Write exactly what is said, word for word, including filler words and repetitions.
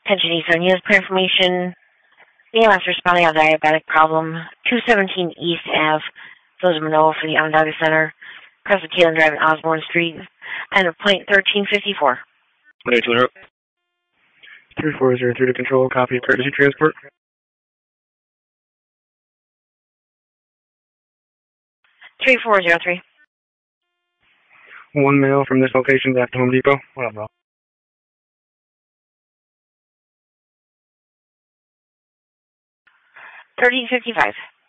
Attention Eastern units for information. B M S responding on diabetic problem. two seventeen East Ave, Village of Manoa for the Onondaga Center. Presbyterian Drive and Osborne Street. And a point thirteen fifty-four. three four zero three to control. Copy of courtesy transport. three four zero three. One male from this location back to Home Depot. What up, bro? thirteen fifty-five.